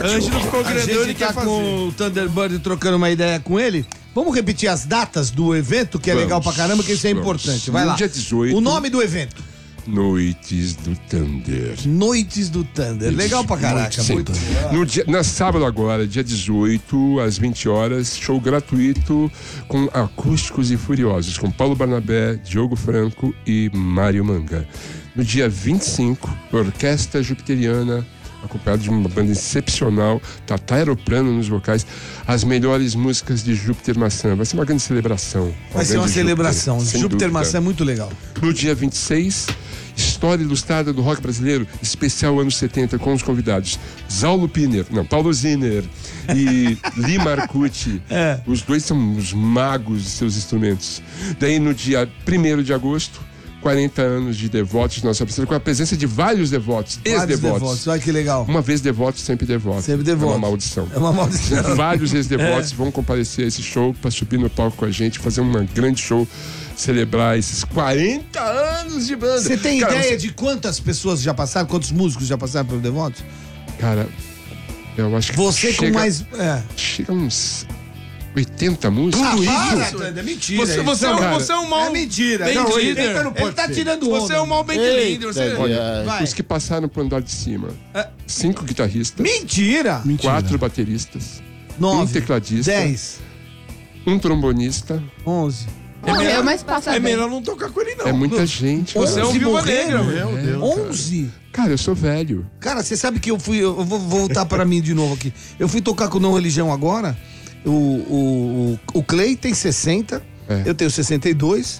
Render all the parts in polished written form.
Ângelo ficou grandão, ele quer fazer. Com o Thunderbird trocando uma ideia com ele. Vamos repetir as datas do evento, que é legal pra caramba, que isso é importante. Vai lá. Dia 18. O nome do evento. Noites do Thunder. Noites do Thunder. Legal pra caraca. Muito. Na sábado agora, dia 18, às 20 horas, show gratuito com Acústicos e Furiosos, com Paulo Barnabé, Diogo Franco e Mário Manga. No dia 25, Orquestra Jupiteriana, acompanhado de uma banda excepcional, Tata Aeroplano nos vocais, as melhores músicas de Júpiter Maçã. Vai ser uma grande celebração. Vai ser uma celebração. Júpiter Maçã é muito legal. No dia 26, História Ilustrada do Rock Brasileiro, especial anos 70, com os convidados Paulo Zinner e Lee Marcucci. Os dois são os magos de seus instrumentos. Daí no dia 1º de agosto, 40 anos de Devotos de Nossa Senhora, com a presença de vários devotos, ex-devotos. Olha que legal. Uma vez devoto, sempre devoto. Sempre devoto. É uma maldição. É uma maldição. Vários ex-devotos vão comparecer a esse show para subir no palco com a gente, fazer um grande show, celebrar esses 40 anos de banda. Você tem ideia de quantas pessoas já passaram, quantos músicos já passaram pelo Devotos? Cara, eu acho que você chega, com mais... chega uns 80 músicos. É mentira. Você é um mal... É mentira. Bem Não, líder. ele tá tirando onda. Você é um mal bem líder. Vai. Os que passaram pro andar de cima. 5 guitarristas. Mentira. 4 bateristas. 9. 1 tecladista. 10. 1 trombonista. 11. É melhor não tocar com ele, não. É muita gente. Você é um Viúva Negra, meu Deus. 11. Cara, eu sou velho. Cara, você sabe que eu vou voltar pra mim de novo aqui. Eu fui tocar com o Não Religião agora. O Clay tem 60. Eu tenho 62.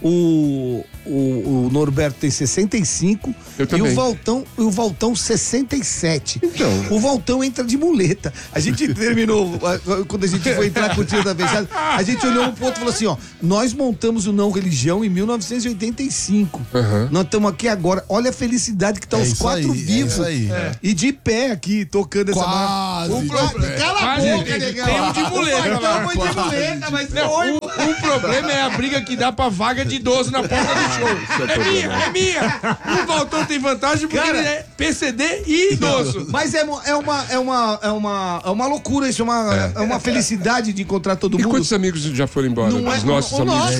O Norberto tem 65. Eu também. E o Valtão 67. Então. O Valtão entra de muleta. A gente terminou, quando a gente foi entrar com o tio da fechada, a gente olhou um ponto e falou assim, ó, nós montamos o Não Religião em 1985. Nós estamos aqui agora. Olha a felicidade que tá os 4 vivos. E de pé aqui, tocando essa Cala a boca, negão. Tem um de muleta lá. Foi de muleta, mas foi. O problema é a briga que dá pra vaga de idoso na porta do show. É minha. O Valtão tem vantagem porque ele é PCD e idoso. Mas é uma loucura isso, é uma felicidade de encontrar todo E mundo. quantos amigos já foram embora? Não é, Os nossos amigos.